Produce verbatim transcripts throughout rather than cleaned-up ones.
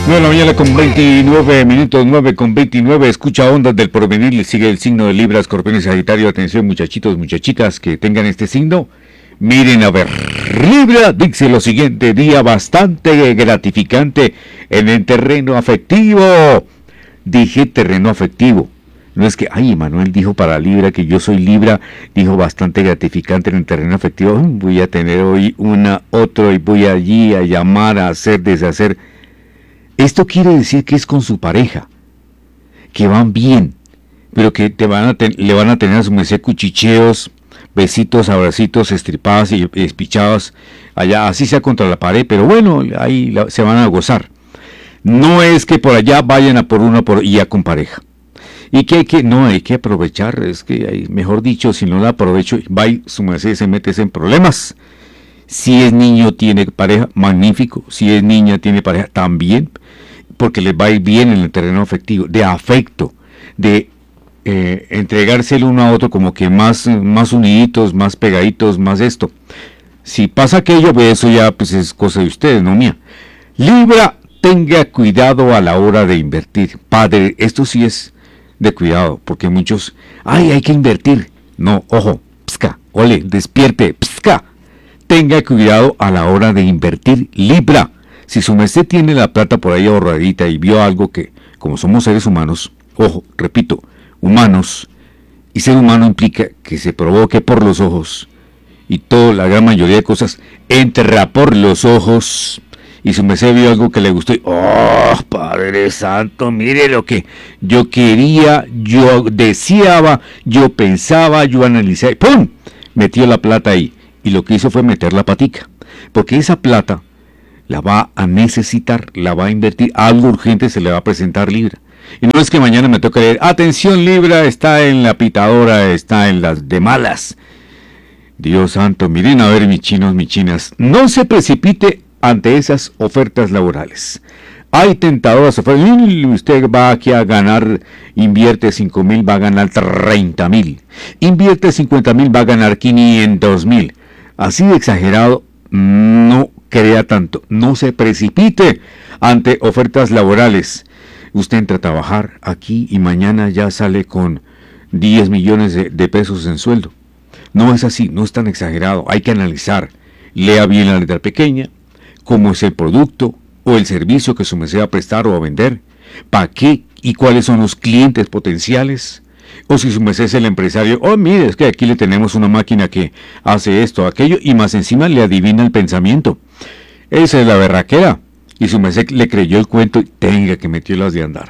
nueve de la mañana con veintinueve minutos, nueve con veintinueve. Escucha Ondas del Porvenir, le sigue el signo de Libra, Escorpión y Sagitario. Atención, muchachitos, muchachitas que tengan este signo. Miren a ver, Libra dice lo siguiente: día bastante gratificante en el terreno afectivo. Dije terreno afectivo. No es que, ay, Manuel dijo para Libra que yo soy Libra, dijo bastante gratificante en el terreno afectivo. Voy a tener hoy una, otro, y voy allí a llamar, a hacer, deshacer. Esto quiere decir que es con su pareja, que van bien, pero que te van a ten, le van a tener a su merced cuchicheos, besitos, abracitos, estripadas y espichadas, allá, así sea contra la pared, pero bueno, ahí la, se van a gozar. No es que por allá vayan a por uno por, y ya con pareja. Y que hay que, no, hay que aprovechar, es que, hay, mejor dicho, si no la aprovecho, va y su merced se mete en problemas. Si es niño, tiene pareja, magnífico. Si es niña, tiene pareja, también, porque les va a ir bien en el terreno afectivo, de afecto, de eh, entregarse el uno a otro como que más, más uniditos, más pegaditos, más esto. Si pasa aquello, pues eso ya pues es cosa de ustedes, no mía. Libra, tenga cuidado a la hora de invertir. Padre, esto sí es de cuidado, porque muchos, ay, hay que invertir. No, ojo, psca, ole, despierte, psca. Tenga cuidado a la hora de invertir, Libra. Si su merced tiene la plata por ahí ahorradita y vio algo que, como somos seres humanos, ojo, repito, humanos, y ser humano implica que se provoque por los ojos, y toda la gran mayoría de cosas entra por los ojos, y su merced vio algo que le gustó, y, oh, Padre Santo, mire lo que yo quería, yo deseaba, yo pensaba, yo analizaba, y ¡pum!, metió la plata ahí. Y lo que hizo fue meter la patica, porque esa plata la va a necesitar, la va a invertir, algo urgente se le va a presentar Libra. Y no es que mañana me toque leer, atención Libra, está en la pitadora, está en las de malas. Dios santo, miren a ver mis chinos, mis chinas, no se precipite ante esas ofertas laborales. Hay tentadoras ofertas, usted va aquí a ganar, invierte cinco mil, va a ganar treinta mil, invierte cincuenta mil, va a ganar quinientos mil. Así de exagerado, no crea tanto, no se precipite ante ofertas laborales. Usted entra a trabajar aquí y mañana ya sale con diez millones de, de pesos en sueldo. No es así, no es tan exagerado, hay que analizar. Lea bien la letra pequeña, cómo es el producto o el servicio que su merced va a prestar o a vender, para qué y cuáles son los clientes potenciales. O si su merced es el empresario, oh mire, es que aquí le tenemos una máquina que hace esto, aquello, y más encima le adivina el pensamiento. Esa es la berraquera. Y su merced le creyó el cuento y tenga que metió las de andar.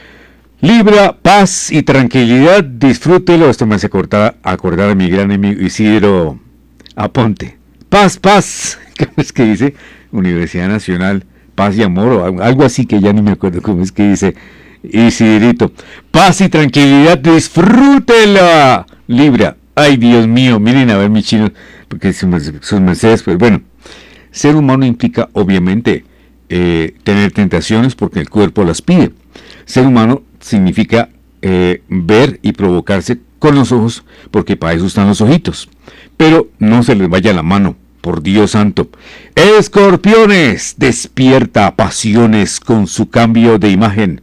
Libra, paz y tranquilidad, disfrútelo. Esto me hace acordar, acordar a mi gran amigo Isidro Aponte. Paz, paz. ¿Cómo es que dice? Universidad Nacional, paz y amor, o algo así que ya ni me acuerdo cómo es que dice. Isidrito, paz y tranquilidad, disfrútela, Libra. Ay, Dios mío, miren a ver mis chinos, porque sus mercedes, pues bueno, ser humano implica obviamente eh, tener tentaciones porque el cuerpo las pide. Ser humano significa eh, ver y provocarse con los ojos, porque para eso están los ojitos. Pero no se les vaya la mano, por Dios santo. Escorpiones, despierta pasiones con su cambio de imagen.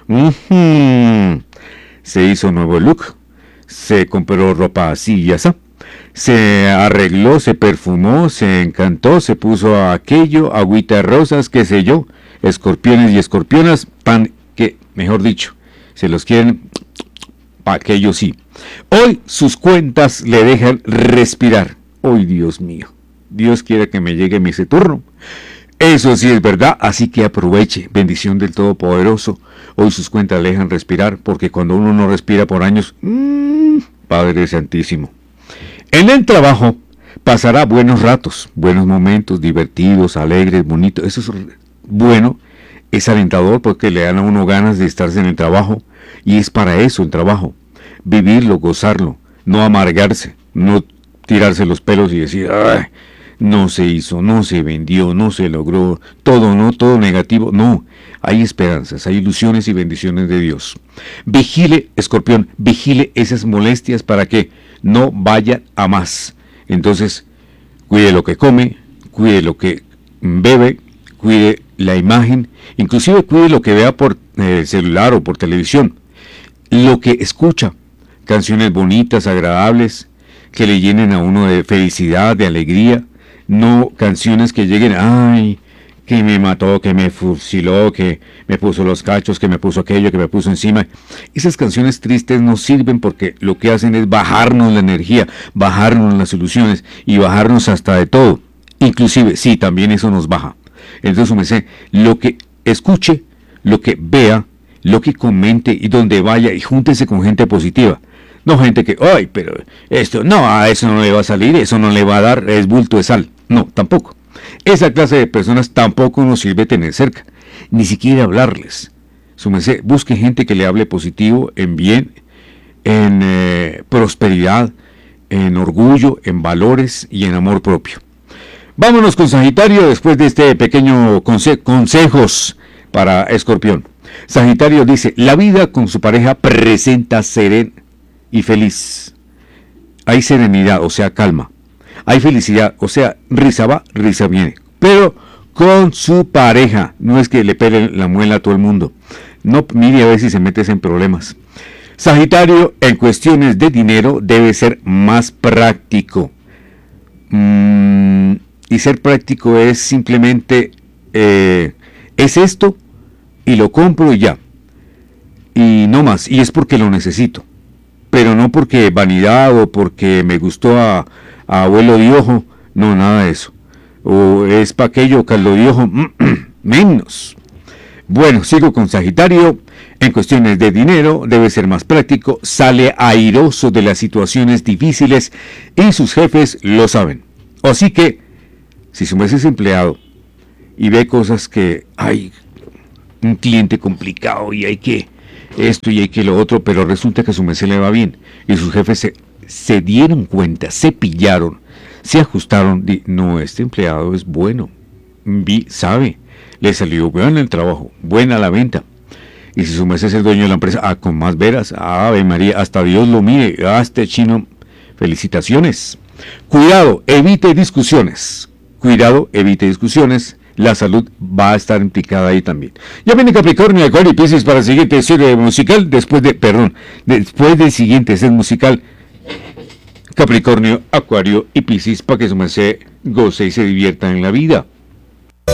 Uh-huh. Se hizo nuevo look, se compró ropa así y así, se arregló, se perfumó, se encantó, se puso aquello, agüita de rosas, qué sé yo. Escorpiones y escorpionas, pan que, mejor dicho, se los quieren pa' aquello sí. Hoy sus cuentas le dejan respirar. ¡Ay, Dios mío! Dios quiera que me llegue mi Saturno. Eso sí es verdad, así que aproveche, bendición del Todopoderoso. Hoy sus cuentas le dejan respirar, porque cuando uno no respira por años, mmm, Padre Santísimo. En el trabajo pasará buenos ratos, buenos momentos, divertidos, alegres, bonitos. Eso es bueno, es alentador porque le dan a uno ganas de estarse en el trabajo, y es para eso el trabajo, vivirlo, gozarlo, no amargarse, no tirarse los pelos y decir, ¡ay! No se hizo, no se vendió, no se logró, todo, no, todo negativo, no, hay esperanzas, hay ilusiones y bendiciones de Dios. Vigile, Escorpión, vigile esas molestias para que no vayan a más. Entonces, cuide lo que come, cuide lo que bebe, cuide la imagen, inclusive cuide lo que vea por eh, celular o por televisión, lo que escucha, canciones bonitas, agradables, que le llenen a uno de felicidad, de alegría, no canciones que lleguen, ay, que me mató, que me fusiló, que me puso los cachos, que me puso aquello, que me puso encima. Esas canciones tristes no sirven porque lo que hacen es bajarnos la energía, bajarnos las ilusiones y bajarnos hasta de todo. Inclusive, sí, también eso nos baja. Entonces, me sé, lo que escuche, lo que vea, lo que comente y donde vaya y júntese con gente positiva. No gente que, ay, pero esto, no, a eso no le va a salir, eso no le va a dar, es bulto de sal. No, tampoco. Esa clase de personas tampoco nos sirve tener cerca, ni siquiera hablarles. Su merced, busque gente que le hable positivo, en bien, en eh, prosperidad, en orgullo, en valores y en amor propio. Vámonos con Sagitario después de este pequeño conse- consejos para Escorpión. Sagitario dice, la vida con su pareja presenta serena y feliz. Hay serenidad, o sea, calma. Hay felicidad, o sea, risa va, risa viene. Pero con su pareja, no es que le pele la muela a todo el mundo. No, mire a ver si se metes en problemas. Sagitario, en cuestiones de dinero, debe ser más práctico. Mm, y ser práctico es simplemente, eh, es esto, y lo compro y ya. Y no más, y es porque lo necesito. Pero no porque vanidad o porque me gustó a... a abuelo de ojo, no, nada de eso. O es pa' aquello, caldo de ojo, menos. Bueno, sigo con Sagitario. En cuestiones de dinero, debe ser más práctico, sale airoso de las situaciones difíciles y sus jefes lo saben. Así que, si su mes es empleado y ve cosas que hay un cliente complicado y hay que esto y hay que lo otro, pero resulta que a su mes se le va bien y sus jefes se... se dieron cuenta, se pillaron, se ajustaron, di, no, este empleado es bueno, vi, sabe, le salió bueno el trabajo, buena la venta. Y si su mes es el dueño de la empresa, ah, con más veras, ave María, hasta Dios lo mire, ah, este chino, felicitaciones. Cuidado, evite discusiones, cuidado, evite discusiones, la salud va a estar implicada ahí también. Ya viene Capricornio, Acuario y Piscis para el siguiente serie musical, después de, perdón, después del siguiente set musical, Capricornio, Acuario y Piscis, para que su merced goce y se divierta en la vida.